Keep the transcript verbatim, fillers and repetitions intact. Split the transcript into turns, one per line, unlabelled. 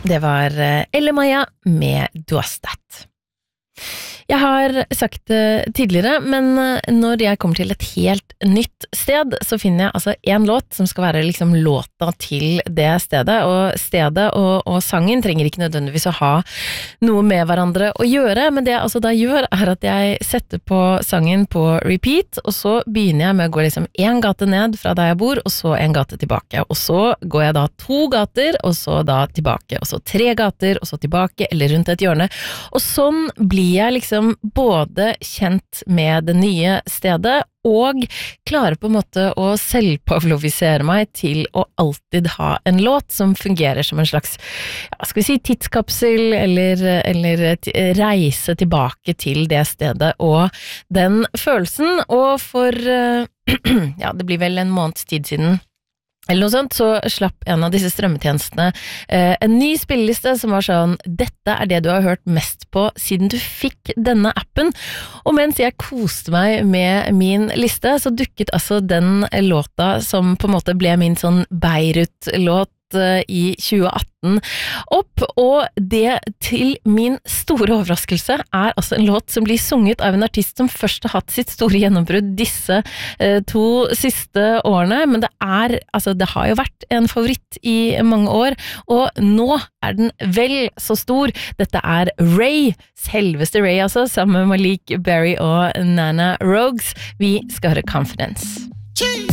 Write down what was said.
Det var Elle Maja med Dostat. Jeg har sagt det tidligere, men når jeg kommer til et helt nytt sted, så finner jeg altså en låt som skal være liksom låta til det stedet, og stedet og, og sangen trenger ikke nødvendigvis å ha noe med hverandre å gjøre, men det jeg altså da gjør er at jeg setter på sangen på repeat, og så begynner jeg med å gå liksom en gate ned fra der jeg bor, og så en gate tilbake, og så går jeg da to gater, og så da tilbake, og så tre gater, og så tilbake, eller rundt et hjørne, og sånn blir jeg liksom både kjent med det nye stedet og klarer på en måte å selvpavlovisere meg til å alltid ha en låt som fungerer som en slags, ja, skal vi si, tidskapsel eller, eller reise tilbake til det stedet og den følelsen, og for ja, det blir vel en måneds tid siden eller noe sånt, så slapp en av disse strømmetjenestene eh, en ny spilleliste som var sånn, dette er det du har hørt mest på siden du fikk denne appen, og mens jeg koste meg med min liste, så dukket altså den låta som på en måte ble min sånn Beirut-låt i tjue atten opp, og det til min store overraskelse er altså en låt som blir sunget av en artist som først har hatt sitt store gjennombrudd disse eh, to siste årene, men det er, altså det har jo vært en favoritt i mange år, og nå er den vel så stor. Dette er Ray, selveste Ray altså, sammen med Malik Berry og Nana Rogues. Vi skal høre Confidence.